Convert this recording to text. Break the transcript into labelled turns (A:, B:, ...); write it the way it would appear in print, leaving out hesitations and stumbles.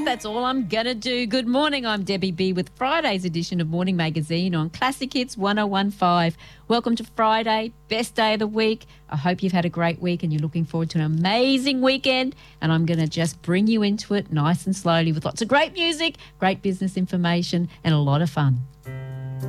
A: That's all I'm going to do. Good morning. I'm Debbie B with Friday's edition of Morning Magazine on Classic Hits 1015. Welcome to Friday, best day of the week. I hope you've had a great week and you're looking forward to an amazing weekend. And I'm going to just bring you into it nice and slowly with lots of great music, great business information and a lot of fun.